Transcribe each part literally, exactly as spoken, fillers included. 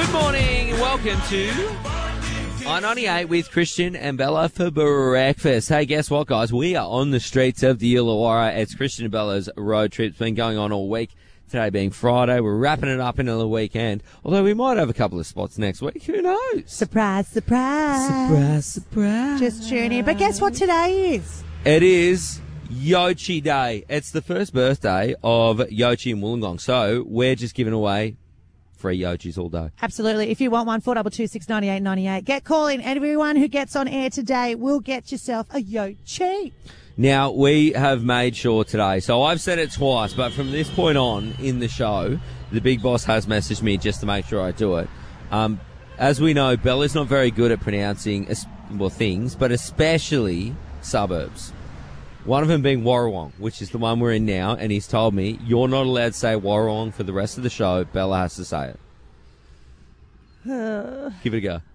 Good morning. Welcome to I ninety-eight with Christian and Bella for breakfast. Hey, guess what, guys? We are on the streets of the Illawarra. It's Christian and Bella's road trip. It's been going on all week. Today being Friday, we're wrapping it up into the weekend. Although we might have a couple of spots next week. Who knows? Surprise, surprise. Surprise, surprise. Just tune in. But guess what today is? It is Yochi Day. It's the first birthday of Yochi and Wollongong. So we're just giving away free Yochis all day. Absolutely. If you want one, four two two six nine eight nine eight. Get calling. Everyone who gets on air today will get yourself a Yochi. Now, we have made sure today, so I've said it twice, but from this point on in the show, the big boss has messaged me just to make sure I do it. Um, as we know, Bella's not very good at pronouncing, well, things, but especially suburbs. One of them being Warrawong, which is the one we're in now, and he's told me, you're not allowed to say Warrawong for the rest of the show. Bella has to say it. Uh, Give it a go.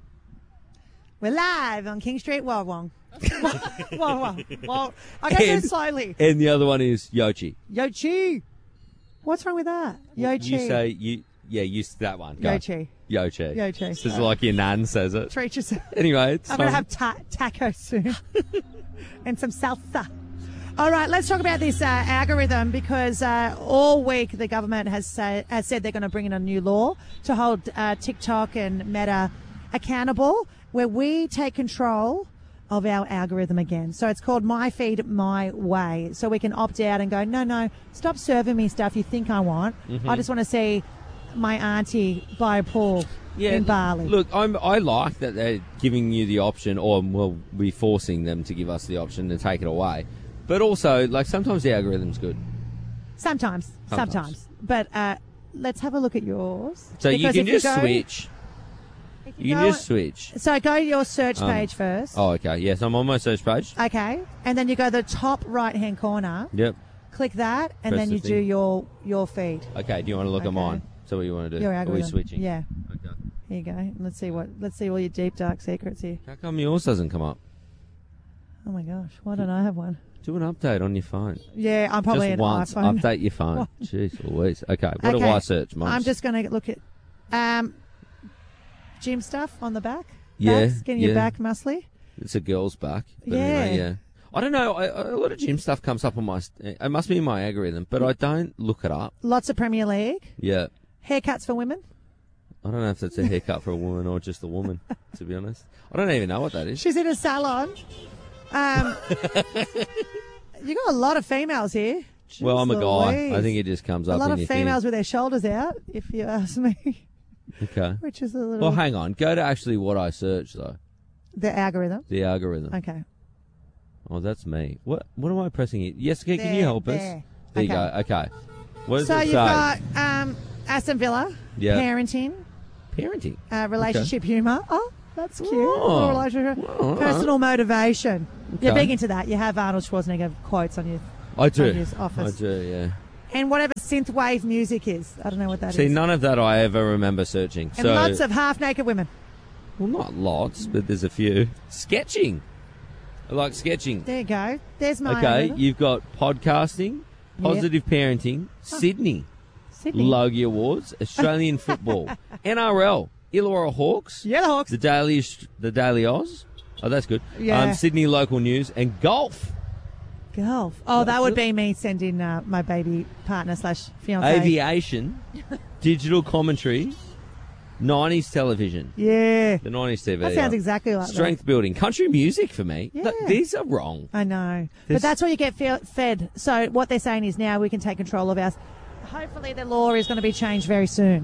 We're live on King Street, Warrawong. Warrawong. Well, I go And- through slowly. And the other one is Yochi. Yochi. What's wrong with that? Yochi. You say, you, yeah, you that one. Go. Yochi. Yochi. Yochi. This is like your nan says it. Treat yourself. Anyway, it's I'm going to fine. have ta- taco soon. And some salsa. All right, let's talk about this uh, algorithm because uh, all week the government has, say, has said they're going to bring in a new law to hold uh, TikTok and Meta accountable where we take control of our algorithm again. So it's called My Feed, My Way. So we can opt out and go, no, no, stop serving me stuff you think I want. Mm-hmm. I just want to see my auntie buy a pool in Bali. Look, I'm, I like that they're giving you the option, or we'll be forcing them to give us the option to take it away. But also, like, sometimes the algorithm's good. Sometimes, sometimes. Sometimes. But uh, let's have a look at yours. So you Because can if just go- switch. if You can go- just switch. So go to your search Um, page first. Oh, okay. Yes, I'm on my search page. Okay. And then you go to the top right-hand corner. Yep. Click that, and Press then the you do thing. your, your feed. Okay, do you want to look Okay. at mine? So what you want to do? Your Are we algorithm. switching? Yeah. Okay. Here you go. Let's see what. Let's see all your deep, dark secrets here. How come yours doesn't come up? Oh, my gosh. Why don't I have one? Do an update on your phone. Yeah, I'm probably just an once. iPhone. Update your phone. Jeez Louise. Okay, what do Okay. I search, Mum? I'm just going to look at um, gym stuff on the back. Yeah, Backs, getting yeah. your back muscly. It's a girl's back. But Yeah. Anyway, yeah. I don't know. I, a lot of gym stuff comes up on my. It must be in my algorithm, but I don't look it up. Lots of Premier League. Yeah. Haircuts for women. I don't know if that's a haircut for a woman or just a woman, to be honest. I don't even know what that is. She's in a salon. Um, you got a lot of females here. Well, I'm a Jeez guy. Louise. I think it just comes a up lot in of your females with their shoulders out, if you ask me, thing. Okay. which is a little Well, hang on. Go to actually what I search, though. the algorithm. The algorithm. Okay. Oh, that's me. What What am I pressing it? Yes, can, can There, you help us? there. There you Okay. go. Okay. What does So it you've say? got um, Aston Villa, Yeah. parenting, Parenting. uh, relationship humour. Oh, that's cute. Oh. Little relationship. Well, all right. Personal motivation. You're Okay. big into that. You have Arnold Schwarzenegger quotes on your I do. on his office. I do, yeah. And whatever synthwave music is. I don't know what that is. See, none of that I ever remember searching. and so, lots of half-naked women. well, not lots, but there's a few. Sketching. I like sketching. There you go. There's my Okay, algorithm. you've got podcasting, positive parenting, Sydney, Sydney. Logie Awards, Australian football, N R L, Illawarra Hawks, Yeah, the Hawks. the Daily, the Daily Oz. Oh, that's good. Yeah. Um, Sydney local news and golf, Golf. Oh, that would be me sending uh, my baby partner slash fiance. aviation, digital commentary, nineties television, Yeah. the nineties T V. That sounds exactly like Strength building, country music for me. Yeah. Look, these are wrong. that. I know. This- But that's what you get fe- fed. So what they're saying is now we can take control of ours. Hopefully the law is going to be changed very soon.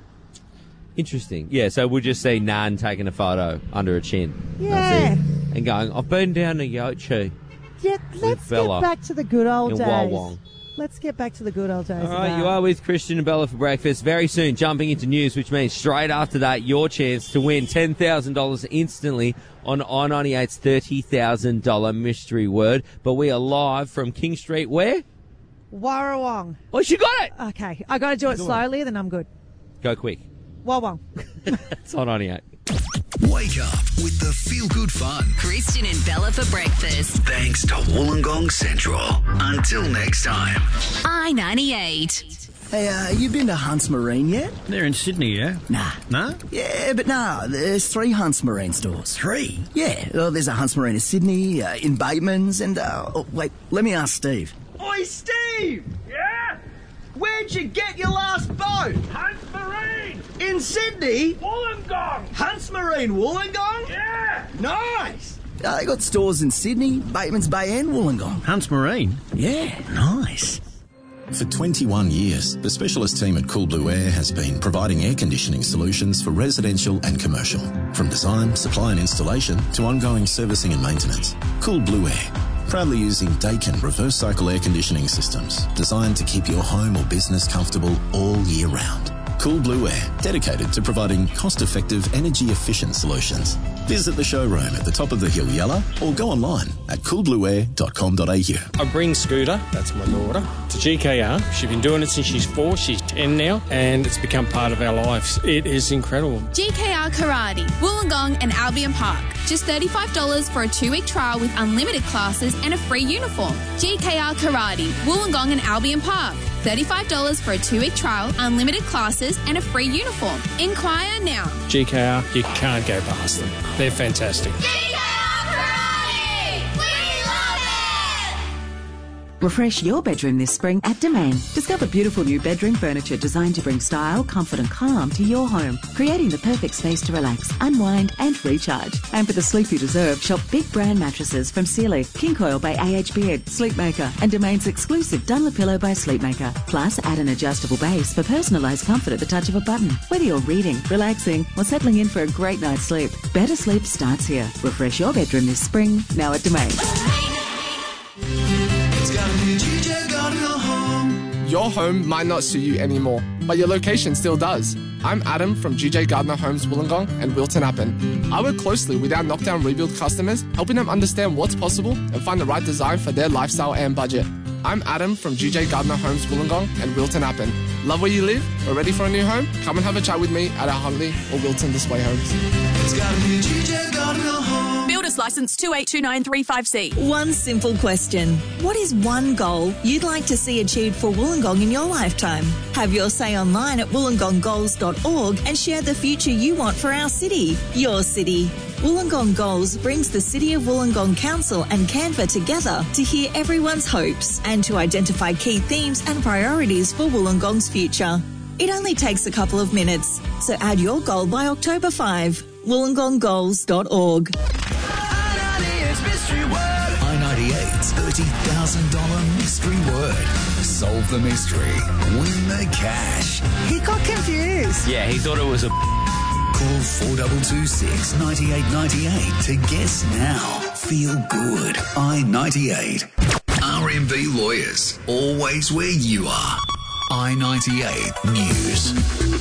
Interesting. Yeah, so we'll just see Nan taking a photo under a chin. Yeah. That's it. And going, I've been down to Yochi. Yeah, let's Bella get back to the good old in days. Wawong. Let's get back to the good old days. All right, of you that. are with Christian and Bella for breakfast. Very soon, jumping into news, which means straight after that, your chance to win ten thousand dollars instantly on I ninety-eight's thirty thousand dollars mystery word. But we are live from King Street, where? Warrawong. Oh, she got it! Okay, I got to do it Go on. slowly, then I'm good. Go quick. Warrawong. It's I ninety-eight. Wake up with the feel-good fun. Christian and Bella for breakfast. Thanks to Wollongong Central. Until next time. I ninety-eight. Hey, uh, you been to Hunts Marine yet? They're in Sydney, yeah? Nah. No? Yeah, but nah, there's three Hunts Marine stores. Three? Yeah, well, there's a Hunts Marine in Sydney, uh, in Bateman's, and, uh, oh, wait, let me ask Steve. Oi, Steve! Yeah? Where'd you get your last boat? Hunts Marine! In Sydney? Wollongong! Hunts Marine Wollongong? Yeah! Nice! Uh, they got stores in Sydney, Bateman's Bay and Wollongong. Hunts Marine? Yeah, nice. For twenty-one years, the specialist team at Cool Blue Air has been providing air conditioning solutions for residential and commercial. From design, supply and installation to ongoing servicing and maintenance. Cool Blue Air, proudly using Daikin reverse cycle air conditioning systems designed to keep your home or business comfortable all year round. Cool Blue Air, dedicated to providing cost-effective, energy-efficient solutions. Visit the showroom at the top of the hill, Yella, or go online at cool blue air dot com dot a u. I bring Scooter, that's my daughter, to G K R. She's been doing it since she's four, she's ten now, and it's become part of our lives. It is incredible. G K R Karate, Wollongong and Albion Park. Just thirty-five dollars for a two-week trial with unlimited classes and a free uniform. G K R Karate, Wollongong and Albion Park. thirty-five dollars for a two-week trial, unlimited classes and a free uniform. Inquire now. G K R, you can't go past them. They're fantastic. G K R Karate! We love it! Refresh your bedroom this spring at Domain. Discover beautiful new bedroom furniture designed to bring style, comfort and calm to your home, creating the perfect space to relax, unwind and recharge. And for the sleep you deserve, shop big brand mattresses from Sealy, King Coil by A H Beard, Sleepmaker and Domain's exclusive Dunlopillow by Sleepmaker. Plus, add an adjustable base for personalised comfort at the touch of a button. Whether you're reading, relaxing or settling in for a great night's sleep, better sleep starts here. Refresh your bedroom this spring, now at Domain. Your home might not suit you anymore, but your location still does. I'm Adam from G J Gardner Homes Wollongong and Wilton Appen. I work closely with our knockdown rebuild customers, helping them understand what's possible and find the right design for their lifestyle and budget. I'm Adam from G J Gardner Homes Wollongong and Wilton Appen. Love where you live or ready for a new home? Come and have a chat with me at our Huntley or Wilton display homes. It's gotta be G J Gardner Homes. Builder's license two eight two nine three five C. One simple question. What is one goal you'd like to see achieved for Wollongong in your lifetime? Have your say online at wollongong goals dot org and share the future you want for our city, your city. Wollongong Goals brings the City of Wollongong Council and Canva together to hear everyone's hopes and to identify key themes and priorities for Wollongong's future. It only takes a couple of minutes, so add your goal by October fifth. wollongong goals dot org. I ninety-eight's thirty thousand dollars mystery word. Solve the mystery. Win the cash. He got confused. Yeah, he thought it was a... Call four two two six, nine eight nine eight to guess now. Feel good. I ninety-eight. R M B Lawyers. Always where you are. I ninety-eight News.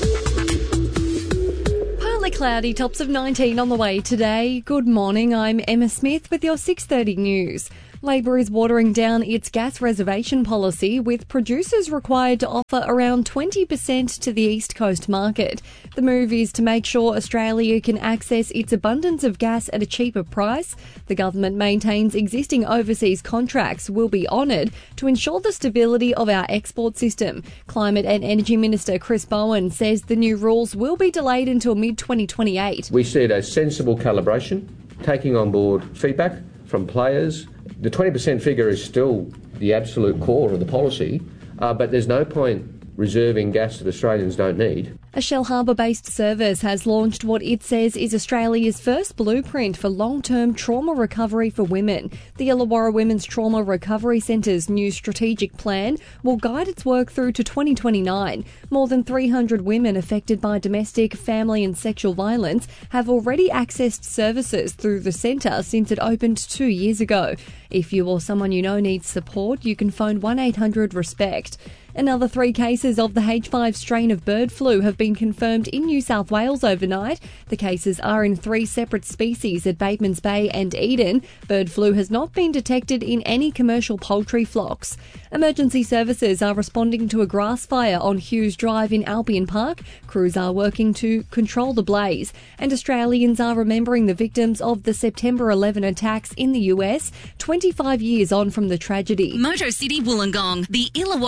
Partly cloudy, tops of nineteen on the way today. Good morning, I'm Emma Smith with your six thirty news. Labor is watering down its gas reservation policy, with producers required to offer around twenty percent to the East Coast market. The move is to make sure Australia can access its abundance of gas at a cheaper price. The government maintains existing overseas contracts will be honoured to ensure the stability of our export system. Climate and Energy Minister Chris Bowen says the new rules will be delayed until mid twenty twenty-eight. We see it as sensible calibration, taking on board feedback from players. The twenty percent figure is still the absolute core of the policy, uh, but there's no point reserving gas that Australians don't need. A Shell Harbour-based service has launched what it says is Australia's first blueprint for long-term trauma recovery for women. The Illawarra Women's Trauma Recovery Centre's new strategic plan will guide its work through to twenty twenty-nine. More than three hundred women affected by domestic, family and sexual violence have already accessed services through the centre since it opened two years ago. If you or someone you know needs support, you can phone one eight hundred RESPECT. Another three cases of the H five strain of bird flu have been confirmed in New South Wales overnight. The cases are in three separate species at Bateman's Bay and Eden. Bird flu has not been detected in any commercial poultry flocks. Emergency services are responding to a grass fire on Hughes Drive in Albion Park. Crews are working to control the blaze. And Australians are remembering the victims of the September eleventh attacks in the U S, twenty-five years on from the tragedy. Motor City Wollongong, the Illawarra's largest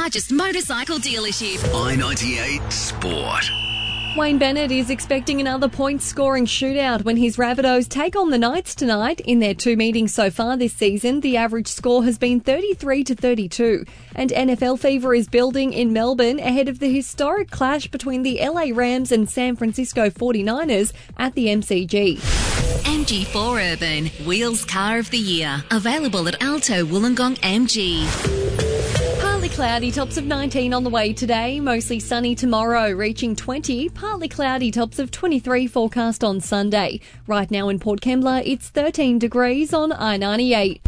largest motorcycle dealership. I ninety-eight Sport. Wayne Bennett is expecting another point-scoring shootout when his Rabbitohs take on the Knights tonight. In their two meetings so far this season, the average score has been thirty-three to thirty-two. And N F L fever is building in Melbourne ahead of the historic clash between the L A Rams and San Francisco forty-niners at the M C G. M G four Urban, Wheels Car of the Year. Available at Alto Wollongong M G. Partly cloudy, tops of nineteen on the way today. Mostly sunny tomorrow, reaching twenty. Partly cloudy, tops of twenty-three forecast on Sunday. Right now in Port Kembla, it's thirteen degrees on I ninety-eight.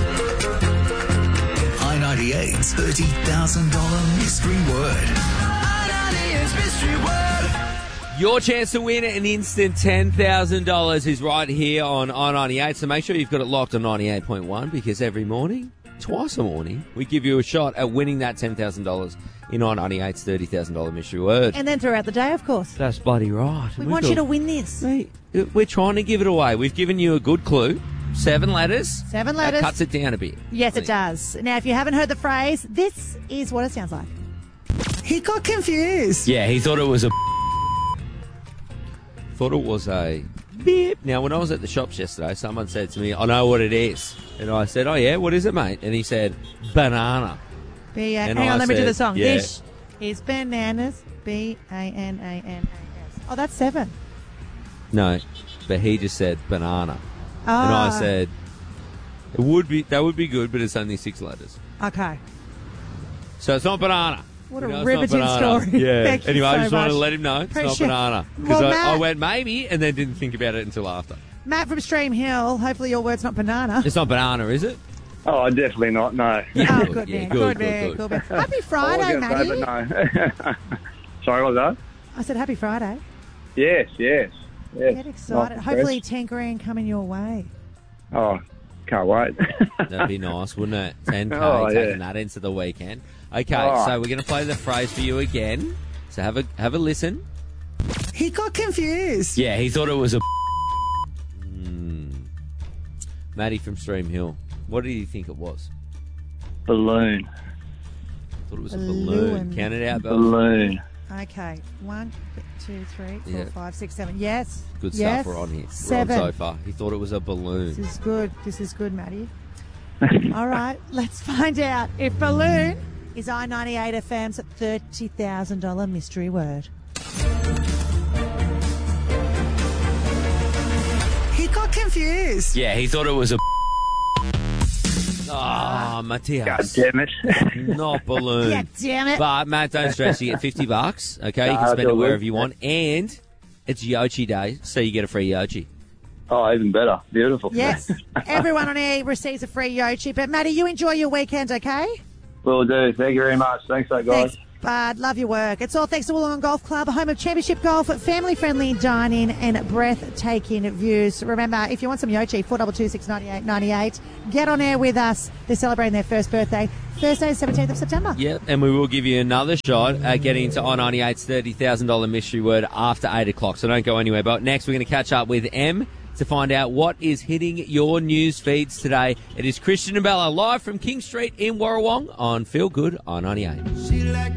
I ninety-eight's thirty thousand dollars mystery word. I ninety-eight's mystery word. Your chance to win an instant ten thousand dollars is right here on I ninety-eight, so make sure you've got it locked on ninety-eight point one, because every morning, twice a morning, we give you a shot at winning that ten thousand dollars in I ninety-eight's thirty thousand dollars mystery word. And then throughout the day, of course. That's bloody right. We We've want got- you to win this. Mate, we're trying to give it away. We've given you a good clue. Seven letters. Seven That letters. cuts it down a bit. Yes, it does. Now, if you haven't heard the phrase, this is what it sounds like. He got confused. Yeah, he thought it was a... Thought it was a... beep. Now, when I was at the shops yesterday, someone said to me, I know what it is. And I said, oh, yeah, what is it, mate? And he said, banana. B A- And hang on, I let me do said, the song. yeah. This is bananas. B A N A N A S. Oh, that's seven. No, but he just said banana. Ah. And I said, it would be that would be good, but it's only six letters. Okay. So it's not banana. What You a know, it's riveting not banana. story. Yeah. Thank you Anyway, I so just wanted to much. let him know it's Appreciate- not banana. Because Well, I, I Matt- went maybe and then didn't think about it until after. Matt from Stream Hill. Hopefully your word's not banana. It's not banana, is it? Oh, definitely not, no. Oh, good Yeah, man. good, Good, good, man. good. Good man. Happy I Friday, was gonna say, Matty. but no. Sorry, what was that? I said happy Friday. Yes, yes. yes. Get excited. Nice Hopefully dress. ten grand coming your way. Oh, can't wait. That'd be nice, wouldn't it? ten K, Oh, yeah. taking that into the weekend. Okay, Oh. so we're going to play the phrase for you again. So have a have a listen. He got confused. Yeah, he thought it was a... Hmm. Maddie from Stream Hill. What did he think it was? Balloon. Thought it was a Balloon. balloon. Count it out, Belle. Balloon. Okay. One, two, three, four, Yeah. five, six, seven. Yes. Good yes. stuff. We're on here. Seven. We're on so far. He thought it was a balloon. This is good. This is good, Maddie. All right, let's find out if balloon is I ninety-eight F M's thirty thousand dollars mystery word. He got confused. Yeah, he thought it was a... Oh, Matthias. God damn it. Not balloon. Yeah, damn it. But, Matt, don't stress. You get fifty bucks, okay? You Nah, can spend that's it all wherever good. you want. And it's Yochi Day, so you get a free Yochi. Oh, even better. Beautiful. Yes. Everyone on air receives a free Yochi. But, Maddie, you enjoy your weekend, okay? Will do. Thank you very much. Thanks, guys. Thanks, bud. Love your work. It's all thanks to Wollongong Golf Club, home of championship golf, family-friendly dining and breathtaking views. Remember, if you want some Yochi, four two two six nine eight nine eight, get on air with us. They're celebrating their first birthday, Thursday, seventeenth of September. Yep, and we will give you another shot at getting into I ninety-eight's thirty thousand dollars mystery word after eight o'clock, so don't go anywhere. But next, we're going to catch up with M to find out what is hitting your news feeds today. It is Christian and Bella live from King Street in Warrawong on Feel Good I ninety-eight.